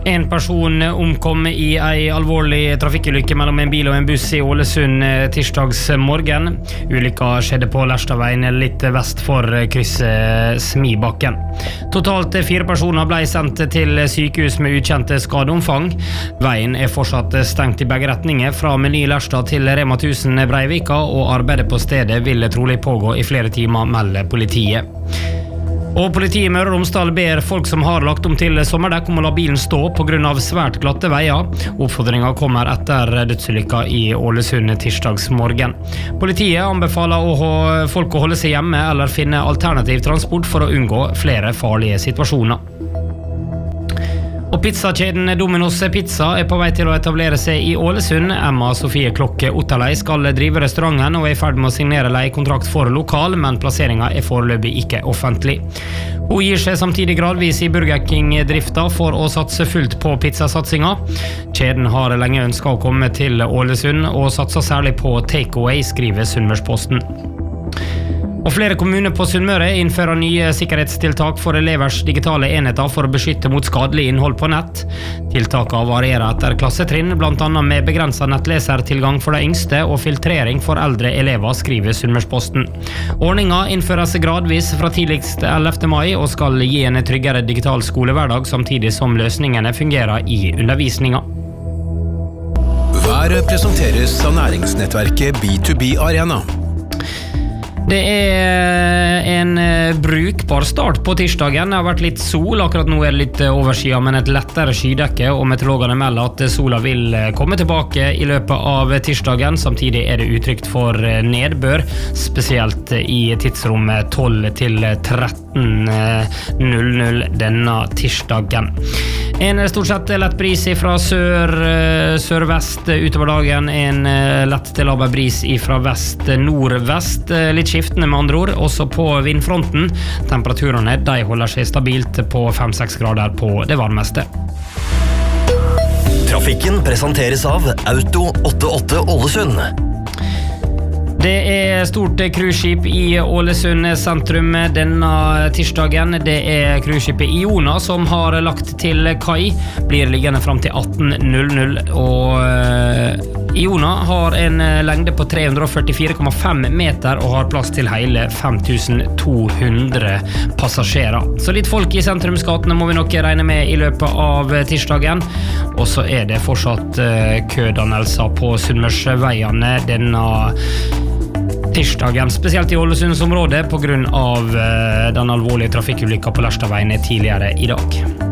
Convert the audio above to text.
En person omkom i ei alvorlig trafikkulykke mellom en bil og en buss i Ålesund tirsdags morgen. Ulykka skjedde på Lerstadveien litt vest for krysset Smibakken. Totalt 4 personer ble sendt til sykehus med ukjente skadeomfang. Veien fortsatt stengt i begge retninger fra Meny Lerstad til Rema 1000 Breivika, og arbeidet på stedet vil trolig pågå i flere timer, melder politiet. Og politiet i Møre og Romsdal ber folk som har lagt om til sommerdekk om å la bilen stå på grunn av svært glatte veier. Oppfordringen kommer etter dødsulykka i Ålesund tirsdags morgen. Politiet anbefaler folk å holde seg hjemme eller finne alternativ transport for å unngå flere farlige situasjoner. Og pizzakjeden Domino's Pizza på vei til å etablere seg i Ålesund. Emma Sofie Klokke Otterlei skal drive restauranten og i ferd med å signere leiekontrakt for lokal, men plasseringen foreløpig ikke offentlig. Hun gir seg samtidig gradvis i Burger King-drifta for å satse fullt på pizzasatsinga. Kjeden har lenge ønsket å komme til Ålesund og satser særlig på takeaway, skriver Sunnmørsposten. Og flere kommuner på Sunnmøre innfører nye sikkerhetstiltak for elevers digitale enheter for å beskytte mot skadelig innhold på nett. Tiltakene varierer etter klassetrinn, blant annet med begrenset nettlesertilgang for de yngste og filtrering for eldre elever, skriver Sunnmørsposten. Ordningen innføres gradvis fra tidligst 11. mai og skal gi en tryggere digital skolehverdag, samtidig som løsningene fungerer i undervisninga. Været presenteres av næringsnettverket B2B Arena. Det en brukbar start på tirsdagen. Det har vært litt sol, akkurat nå det litt overskyet, men et lettere skydekke, og meteorologene melder at sola vil komme tilbake i løpet av tirsdagen. Samtidig det utrygt for nedbør, spesielt i tidsrommet 12 til 13:00 denne tirsdagen. En stort sett lett bris fra sør-vest utover dagen, en lett til laber bris fra vest-nordvest, litt skiftende med andre ord, også på vindfronten. Temperaturene de holder seg stabilt på 5-6 grader på det varmeste. Trafikken presenteres av Auto 88 Ålesund. Det stort cruiseskip i Ålesund sentrum denne tirsdagen. Det cruiseskipet Iona som har lagt til kai, blir liggende frem til 18:00, og Iona har en lengde på 344,5 meter og har plass til hele 5200 passasjerer. Så litt folk i sentrumsgatene må vi nok regne med i løpet av tirsdagen. Og så det fortsatt kødannelser på Sunnmørsveiene denne tirsdagen, spesielt i Ålesundsområdet på grunn av den alvorlige trafikkulykka på Lerstadveien tidligere i dag.